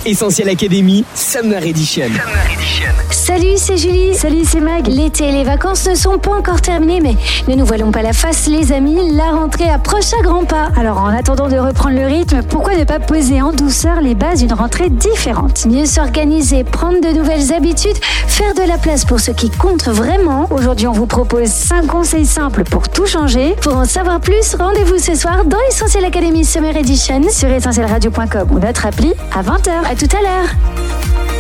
Essentiel Academy, Summer Edition. Salut, c'est Julie. Salut, c'est Mag. L'été et les vacances ne sont pas encore terminées, mais ne nous voilons pas la face, les amis. La rentrée approche à grands pas. Alors, en attendant de reprendre le rythme, pourquoi ne pas poser en douceur les bases d'une rentrée différente ? Mieux s'organiser, prendre de nouvelles habitudes, faire de la place pour ce qui compte vraiment. Aujourd'hui, on vous propose 5 conseils simples pour tout changer. Pour en savoir plus, rendez-vous ce soir dans Essentiel Academy Summer Edition sur essentielradio.com ou notre appli à 20h. À tout à l'heure.